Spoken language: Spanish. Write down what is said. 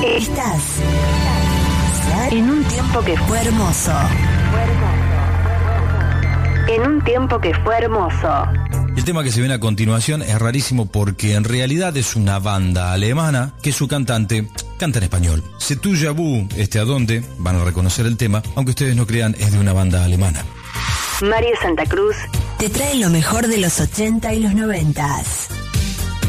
Estás en un tiempo que fue hermoso. En un tiempo que fue hermoso. El tema que se viene a continuación es rarísimo porque en realidad es una banda alemana que su cantante canta en español. C'est déjà vous, ¿a dónde? Van a reconocer el tema, aunque ustedes no crean, es de una banda alemana. Mario Santa Cruz te trae lo mejor de los 80 y los 90.